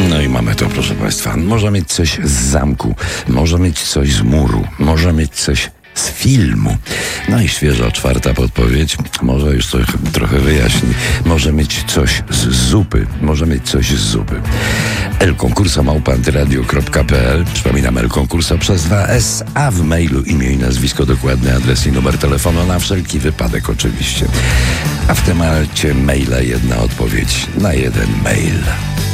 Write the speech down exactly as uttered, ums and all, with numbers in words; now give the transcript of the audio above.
No i mamy to, proszę Państwa. Może mieć coś z zamku, może mieć coś z muru, może mieć coś z filmu. No i świeża czwarta podpowiedź, może już to trochę wyjaśni. Może mieć coś z zupy, może mieć coś z zupy. El Concurso małpa antyradio kropka pe el. Przypominam, El Concurso przez dwa es, a w mailu imię i nazwisko, dokładny adres i numer telefonu, na wszelki wypadek oczywiście. A w temacie maila jedna odpowiedź na jeden mail.